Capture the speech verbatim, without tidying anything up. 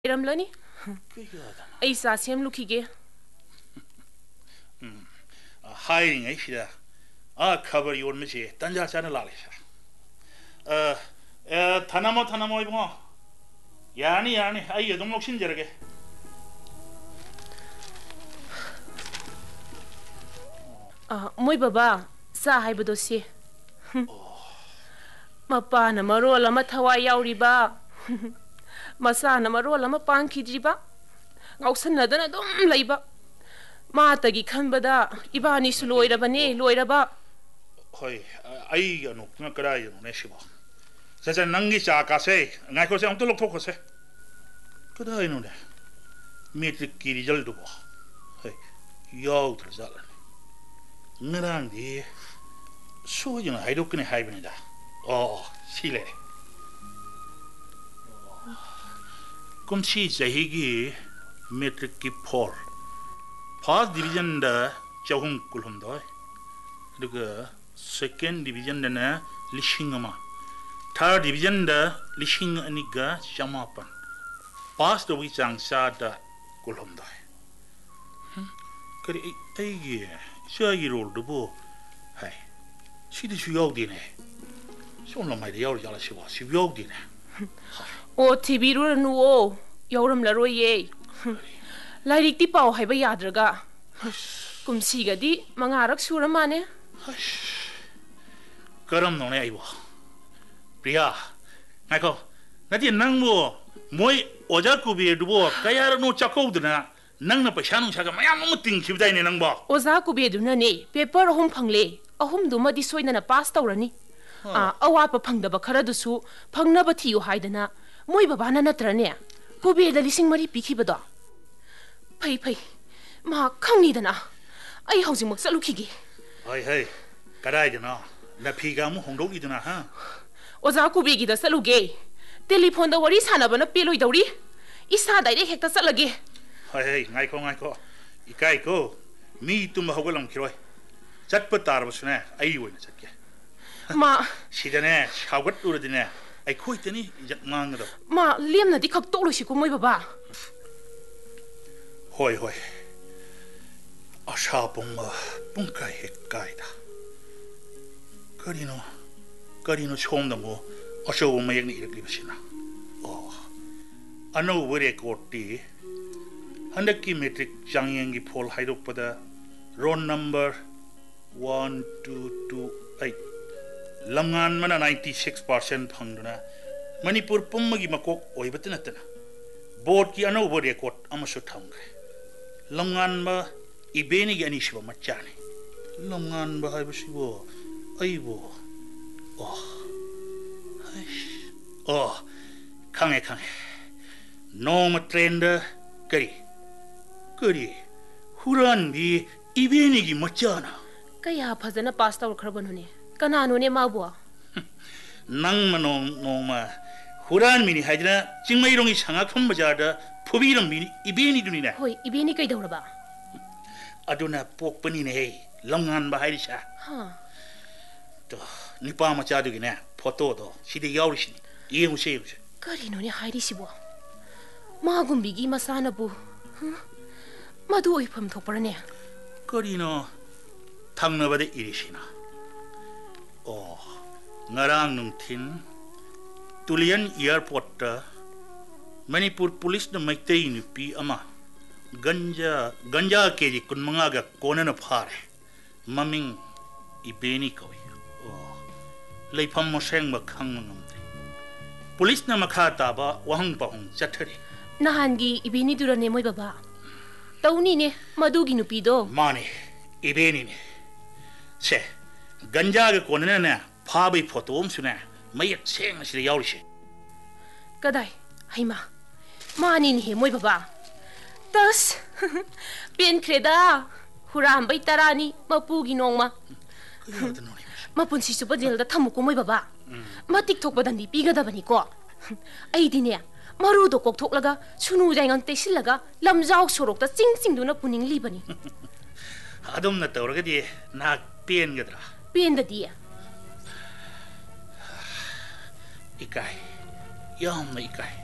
Ramlani? Ay sa siyam lukige. Hiring ay siya. Ah, cover yon mo siya. Tanja siya na lali siya. Uh, uh, tanamo tanamo ibo. Yani yani. Ay, yodong loksin jarage. Ah, moy baba. Sa hay bado si. Mapa na marol ama thawa yauri ba. Masa na marol ama pangkidri ba. Ngausan na dana dum laiba. Matagi khanbada ibani su loira bane loira ba. Hoi, ai ano nga karay ano ne siba. Sa sa nangi sa ka se, ngai ko se ang tulok thok se. Kaday no ne. Metric ki result do ba. Hoi, yaw tra zalan. Ngarang di so yun hai dok ne hai bane da. Oh, sile. Kum si jahigi metric ki four. First division da chahum kulhum doi. Duga second division da na lishing ama. Third division da lishing aniga chamapan. Pass do wichang sa da kulhum doi. Kari ai gi sa gi rol do bo. Hai. Si de su yaw di ne. So la mai de yaw ya la si wa si yaw di ne. O T V ru nu o yawram la ro ye. Lairik ti pau hai ba yadraga. Kumsi ga di mangarak suramane. Karam no ne ai bo. Priya, ngai ko. Na ti nang mo moi oja ku bi du bo kaya no chakau dna nang na paisa nung saga mayam mo ting khibdai ne nang bo. Oza ku bi du na ne paper hom phangle. Ahum du ma di soina na pass tawrani. A awa pa phangda ba khara du su phangna ba thiu haidana moi baba na natrane. Ku bi da lising mari pikhi ba do. Pai pai ma khangni dana. Ai hauji mak salu khigi. Hai hai. Kadai dna la phiga mu hongdok di dna ha. Oza ku bi gi da salu ge. Telephone da wari sana ba na peloi dawri. Isa direct hekta salage. Hai hai ngai ko ngai ko. Ikai ko mi tum hogalam khiroi. Chatpa tar basne ai woina chatke. Ma sidane shagat uradine ai khoi tani jak mang da. Ma lemna di khak tolo shi ko moi baba. Hoi hoi. Asha pong pong kai hekai da. Karino karino chom da mo asho mo yak ni irak libasina. Oh. Ano wore korti handaki metric changyang gi phol haidok pada roll number one two two eight lamngan mana ninety-six percent phangduna Manipur pummagi makok oibatina tana board ki ano wore record amasu thangre lamngan ba ibeni gi anishiba machani lamngan ba haibasibo aibo oh oh khange khange no ma trend kari kari huran bi ibeni gi machana kaya phajana pass taw kharban hone kanano ne ma bo nang manong noma huran mini haidna chingmai rongi sanga khum bazada phubiram mini ibeni duni na hoi ibeni kai dawraba aduna pokpani ne hey lamngan ba hairisa ha to nipa macha du gina photo do sidi yaurishini yemu se yuse karino ne hairisibo ma gumbigi masana bu madu oifam thokparane karino thangna bade irisina oh ngarang nungthin tulian airport ta Manipur police na maitei nupi ama ganja ganja keji kunmanga ga kona na phare maming ibeni koi oh leifam mo seng ba khang ngamte police na makha ta ba wahang pa hong chathari nahangi ibeni durane moi baba tawni ne madugi nupi do mane ibeni ne se ganja ga kona na phabai photo um suna mayak seng asiri yaurishi kadai haima mani ni he moi baba tas pen kreda huram bai tarani mapu gi nongma mapun si supa jel da thamu ko moi baba matik thok badandi piga da bani ko ai dine maru do kok thok laga sunu jai ngang te sil laga lamjau sorok ta ching ching du na puning li bani adum na tawraga di na pen gadra pen da di ikai yam na ikai